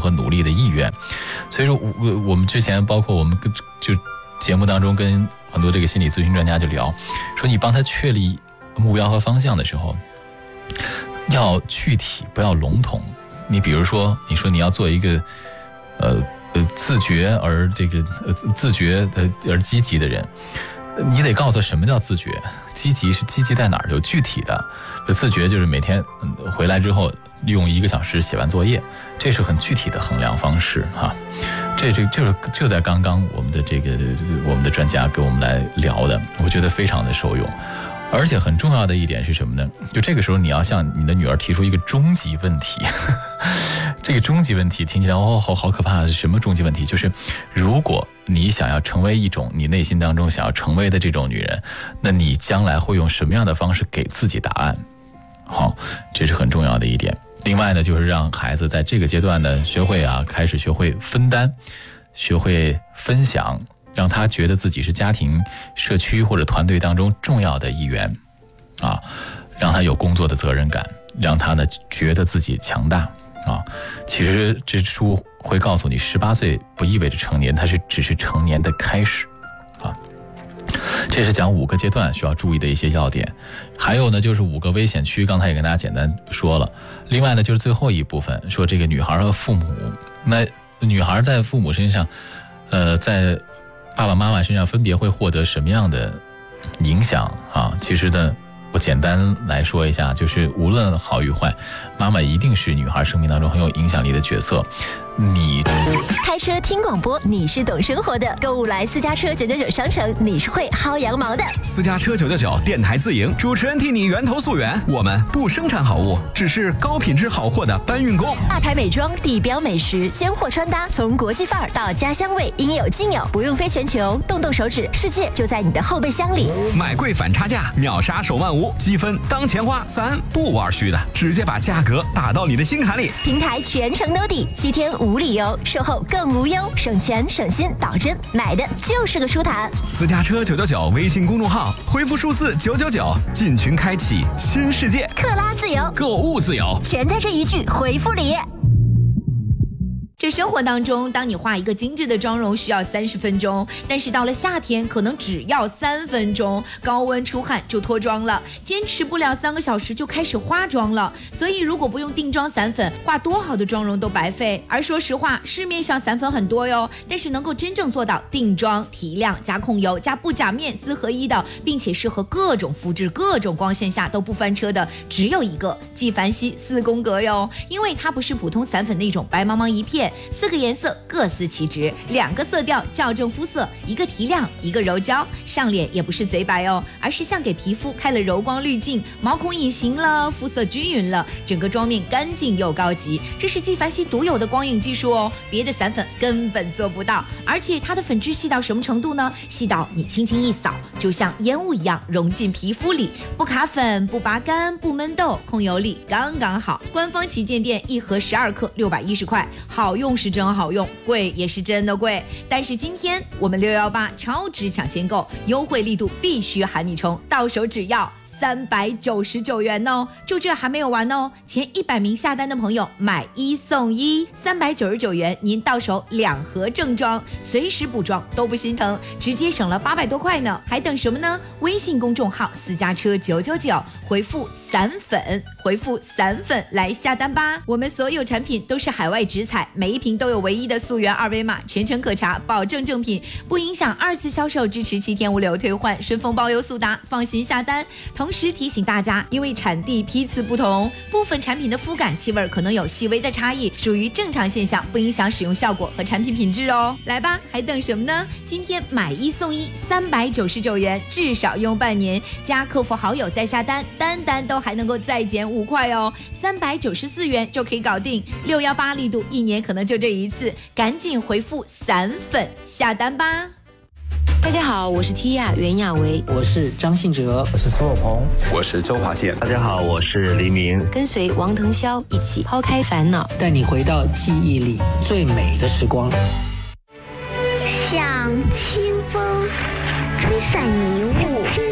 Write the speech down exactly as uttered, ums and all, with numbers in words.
和努力的意愿。所以说我我们之前包括我们就节目当中跟很多这个心理咨询专家就聊说，你帮他确立目标和方向的时候要具体不要笼统。你比如说你说你要做一个呃呃自觉而这个呃自觉的而积极的人，你得告诉什么叫自觉，积极是积极在哪儿，有具体的。自觉就是每天回来之后用一个小时写完作业，这是很具体的衡量方式哈。这这就是就在刚刚我们的这个我们的专家跟我们来聊的，我觉得非常的受用。而且很重要的一点是什么呢？就这个时候你要向你的女儿提出一个终极问题。这个终极问题听起来哦好好可怕，什么终极问题？就是如果你想要成为一种你内心当中想要成为的这种女人，那你将来会用什么样的方式给自己答案？好，这是很重要的一点。另外呢，就是让孩子在这个阶段呢学会啊开始学会分担，学会分享，让他觉得自己是家庭、社区或者团队当中重要的一员啊，让他有工作的责任感，让他呢觉得自己强大啊。其实这书会告诉你，十八岁不意味着成年，它是只是成年的开始啊。这是讲五个阶段需要注意的一些要点，还有呢就是五个危险区，刚才也跟大家简单说了。另外呢就是最后一部分，说这个女孩和父母，那女孩在父母身上，呃，在爸爸妈妈身上分别会获得什么样的影响啊？其实呢，我简单来说一下，就是无论好与坏，妈妈一定是女孩生命当中很有影响力的角色。你开车听广播，你是懂生活的；购物来私家车九九九商城，你是会薅羊毛的。 私家车九九九电台自营，主持人替你源头溯源。我们不生产好物，只是高品质好货的搬运工。 大牌美妆、地标美食、鲜货穿搭，从国际范儿到家乡味，应有尽有，不用飞全球，动动手指，世界就在你的后备箱里。 买贵反差价，秒杀手慢无，积分当钱花，咱不玩虚的，直接把价格打到你的心坎里。 平台全程兜底，七天无理由，售后更无忧，省钱省心保真，买的就是个舒坦。 私家车九九九微信公众号，回复数字九九九，进群开启新世界， 克拉自由， 购物自由， 全在这一句回复里。 这生活当中，当你画一个精致的妆容需要三十分钟，但是到了夏天可能只要三分钟，高温出汗就脱妆了，坚持不了三个小时就开始化妆了。所以如果不用定妆散粉，画多好的妆容都白费。而说实话，市面上散粉很多哟，但是能够真正做到定妆、提亮、加控油、加不假面四合一的，并且适合各种肤质、各种光线下都不翻车的，只有一个纪梵希四宫格哟。因为它不是普通散粉那种白茫茫一片，四个颜色各司其职，两个色调校正肤色，一个提亮，一个柔焦，上脸也不是贼白哦，而是像给皮肤开了柔光滤镜，毛孔隐形了，肤色均匀了，整个妆面干净又高级。这是纪梵希独有的光影技术哦，别的散粉根本做不到。而且它的粉质细到什么程度呢？细到你轻轻一扫，就像烟雾一样融进皮肤里，不卡粉，不拔干，不闷痘，控油力刚刚好。官方旗舰店一盒十二克，六百一十块，好用是真好用，贵也是真的贵。但是今天我们六一八超值抢先购，优惠力度必须喊你冲，到手只要三百九十九元哦，就这还没有完哦！前一百名下单的朋友买一送一，三百九十九元，您到手两盒正装，随时补妆都不心疼，直接省了八百多块呢！还等什么呢？微信公众号私家车九九九，回复散粉，回复散粉来下单吧！我们所有产品都是海外直采，每一瓶都有唯一的溯源二维码，全程可查，保证正品，不影响二次销售，支持七天无理由退换，顺丰包邮速达，放心下单。同时提醒大家，因为产地批次不同，部分产品的肤感气味可能有细微的差异，属于正常现象，不影响使用效果和产品品质哦。来吧，还等什么呢？今天买一送一，三百九十九元，至少用半年，加客服好友再下单，单单都还能够再减五块哦，三百九十四元就可以搞定。六一八力度一年可能就这一次，赶紧回复散粉下单吧。 大家好，我是 Tia 袁娅维， 我是张信哲， 我是苏有朋， 我是周华健。 大家好，我是黎明。 跟随王腾霄一起抛开烦恼， 带你回到记忆里最美的时光。 像清风吹散迷雾，